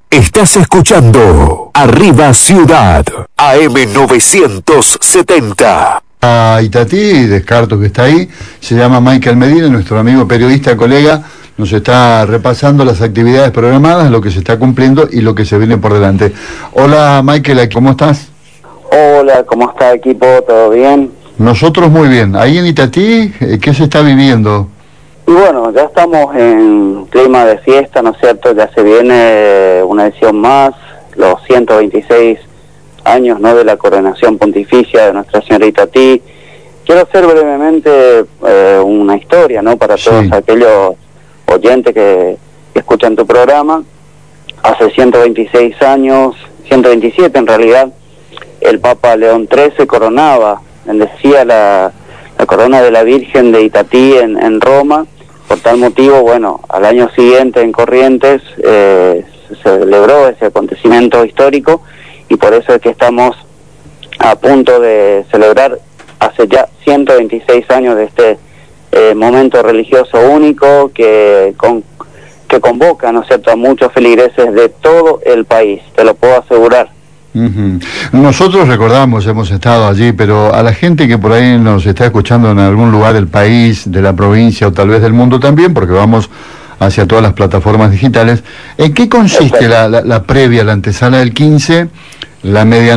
Estás escuchando Arriba Ciudad, AM970. A Itatí, descarto que está ahí, se llama Michael Medina, nuestro amigo periodista, colega, nos está repasando las actividades programadas, lo que se está cumpliendo y lo que se viene por delante. Hola Michael, ¿cómo estás? Hola, ¿cómo está equipo? ¿Todo bien? Nosotros muy bien. Ahí en Itatí, ¿qué se está viviendo? Y bueno, ya estamos en clima de fiesta, ¿no es cierto? Ya se viene una edición más, los 126 años, ¿no?, de la coronación pontificia de Nuestra Señora Itatí. Quiero hacer brevemente una historia, ¿no?, para todos aquellos oyentes que escuchan tu programa. Hace 126 años, 127 en realidad, el Papa León XIII coronaba, bendecía la corona de la Virgen de Itatí en Roma. Por tal motivo, bueno, al año siguiente en Corrientes se celebró ese acontecimiento histórico y por eso es que estamos a punto de celebrar hace ya 126 años de este momento religioso único que convoca, ¿no es cierto?, a muchos feligreses de todo el país, te lo puedo asegurar. Nosotros recordamos, hemos estado allí, pero a la gente que por ahí nos está escuchando en algún lugar del país, de la provincia o tal vez del mundo también, porque vamos hacia todas las plataformas digitales, ¿en qué consiste la previa, la antesala del 15, la media